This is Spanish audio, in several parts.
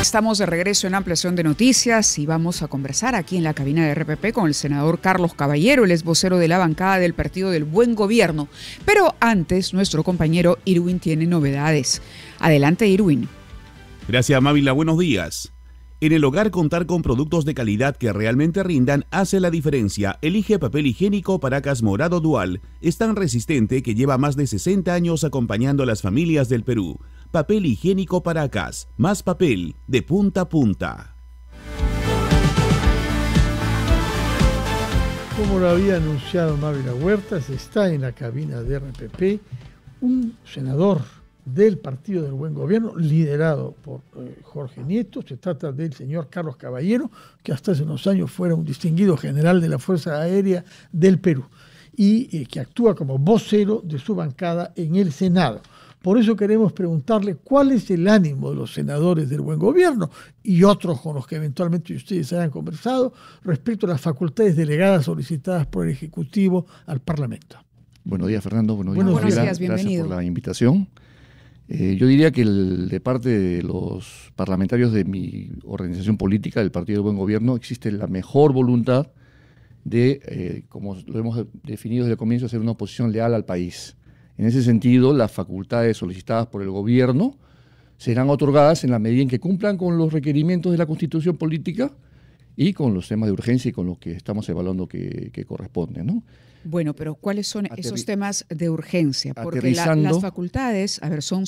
Estamos de regreso en Ampliación de Noticias y vamos a conversar aquí en la cabina de RPP con el senador Carlos Caballero, él es vocero de la bancada del Partido del Buen Gobierno. Pero antes, nuestro compañero Irwin tiene novedades. Adelante, Irwin. Gracias, Mávila. Buenos días. En el hogar, contar con productos de calidad que realmente rindan hace la diferencia. Elige papel higiénico Paracas Morado Dual. Es tan resistente que lleva más de 60 años acompañando a las familias del Perú. Papel higiénico Paracas. Más papel de punta a punta. Como lo había anunciado Mávila Huertas, está en la cabina de RPP un senador del Partido del Buen Gobierno, liderado por Jorge Nieto. Se trata del señor Carlos Caballero, que hasta hace unos años fuera un distinguido general de la Fuerza Aérea del Perú y que actúa como vocero de su bancada en el Senado. Por eso queremos preguntarle cuál es el ánimo de los senadores del Buen Gobierno y otros con los que eventualmente ustedes hayan conversado respecto a las facultades delegadas solicitadas por el Ejecutivo al Parlamento. Buenos días, Fernando. Buenos días, bienvenido. Gracias por la invitación. Yo diría que de parte de los parlamentarios de mi organización política, del Partido del Buen Gobierno, existe la mejor voluntad de, como lo hemos definido desde el comienzo, hacer una oposición leal al país. En ese sentido, las facultades solicitadas por el gobierno serán otorgadas en la medida en que cumplan con los requerimientos de la Constitución política y con los temas de urgencia y con los que estamos evaluando que corresponden, ¿no? Bueno, pero ¿cuáles son esos temas de urgencia? Porque las facultades, son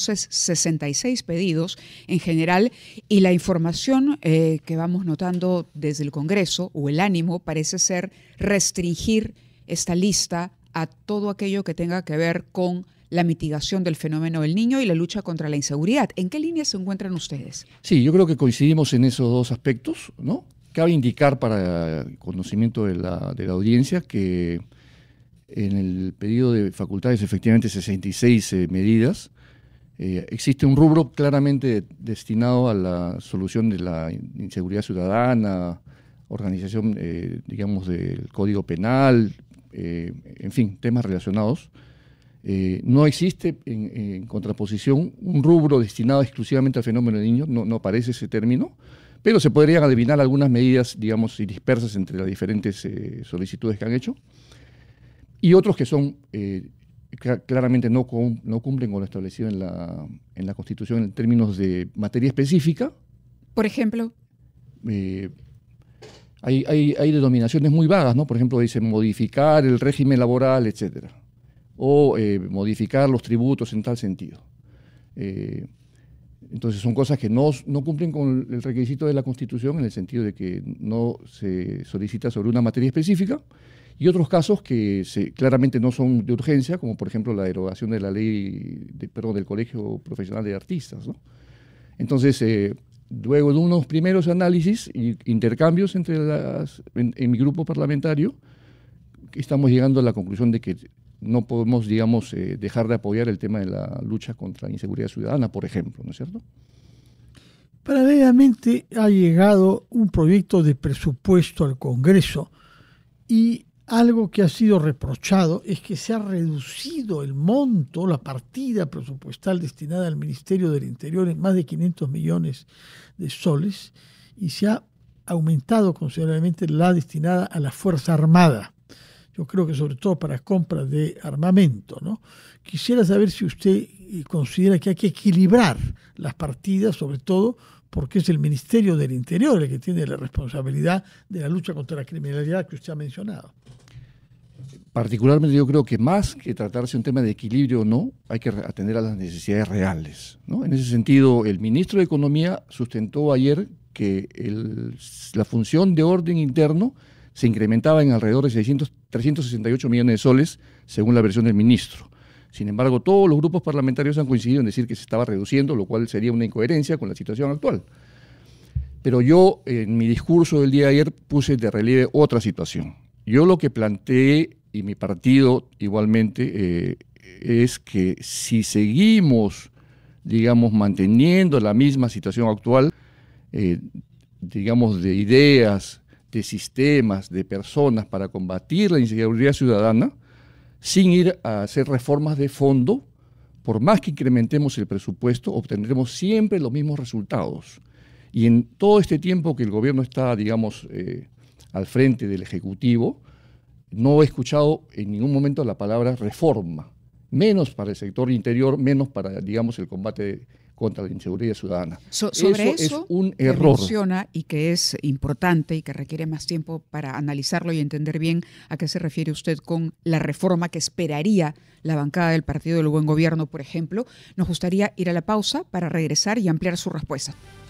66 pedidos en general y la información que vamos notando desde el Congreso o el ánimo parece ser restringir esta lista a todo aquello que tenga que ver con la mitigación del fenómeno del niño y la lucha contra la inseguridad. ¿En qué línea se encuentran ustedes? Sí, yo creo que coincidimos en esos dos aspectos, ¿no? Cabe indicar para conocimiento de la audiencia que en el pedido de facultades, efectivamente 66 medidas, existe un rubro claramente destinado a la solución de la inseguridad ciudadana, organización, digamos, del Código Penal, en fin, temas relacionados. No existe en contraposición un rubro destinado exclusivamente al fenómeno de niños, no aparece ese término, pero se podrían adivinar algunas medidas, digamos, dispersas entre las diferentes solicitudes que han hecho. Y otros que son claramente no cumplen con lo establecido en la Constitución en términos de materia específica. Por ejemplo. Hay denominaciones muy vagas, ¿no? Por ejemplo, dice modificar el régimen laboral, etcétera, o modificar los tributos en tal sentido. Entonces son cosas que no cumplen con el requisito de la Constitución en el sentido de que no se solicita sobre una materia específica. Y otros casos que claramente no son de urgencia, como por ejemplo la derogación de la ley del Colegio Profesional de Artistas, ¿no? Entonces, luego de unos primeros análisis e intercambios en mi grupo parlamentario, estamos llegando a la conclusión de que no podemos, digamos, dejar de apoyar el tema de la lucha contra la inseguridad ciudadana, por ejemplo, ¿no es cierto? Paralelamente ha llegado un proyecto de presupuesto al Congreso y algo que ha sido reprochado es que se ha reducido el monto, la partida presupuestal destinada al Ministerio del Interior en más de 500 millones de soles y se ha aumentado considerablemente la destinada a la Fuerza Armada. Yo creo que sobre todo para compras de armamento, ¿no? Quisiera saber si usted considera que hay que equilibrar las partidas, sobre todo porque es el Ministerio del Interior el que tiene la responsabilidad de la lucha contra la criminalidad que usted ha mencionado. Particularmente yo creo que más que tratarse un tema de equilibrio o no, hay que atender a las necesidades reales, ¿no? En ese sentido, el ministro de Economía sustentó ayer que la función de orden interno se incrementaba en alrededor de 368 millones de soles, según la versión del ministro. Sin embargo, todos los grupos parlamentarios han coincidido en decir que se estaba reduciendo, lo cual sería una incoherencia con la situación actual. Pero yo, en mi discurso del día de ayer, puse de relieve otra situación. Yo lo que planteé, y mi partido igualmente, es que si seguimos, digamos, manteniendo la misma situación actual, digamos, de ideas, de sistemas, de personas para combatir la inseguridad ciudadana, sin ir a hacer reformas de fondo, por más que incrementemos el presupuesto, obtendremos siempre los mismos resultados. Y en todo este tiempo que el gobierno está, digamos, al frente del Ejecutivo, no he escuchado en ningún momento la palabra reforma, menos para el sector interior, menos para, digamos, el combate contra la inseguridad ciudadana. Sobre eso es un que error. menciona y que es importante y que requiere más tiempo para analizarlo y entender bien a qué se refiere usted con la reforma que esperaría la bancada del Partido del Buen Gobierno, por ejemplo. Nos gustaría ir a la pausa para regresar y ampliar su respuesta.